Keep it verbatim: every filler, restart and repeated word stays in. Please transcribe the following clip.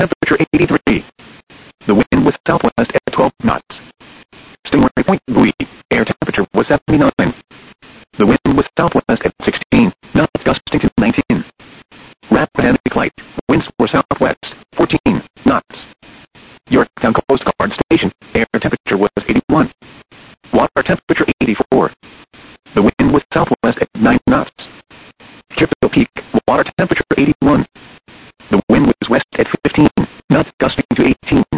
temperature eighty-three. The wind was southwest at twelve knots. Stingray Point buoy, air temperature was seventy-nine. The wind was southwest at sixteen knots, gusting to nineteen. Rappahannock Light, winds were southwest, fourteen knots. Yorktown Coast Guard Station, air temperature was eighty-one. Water temperature eighty-four. The wind was southwest at nine knots. Churchill Peak, water temperature eighty-one. The wind was west at fifteen knots, gusting to eighteen.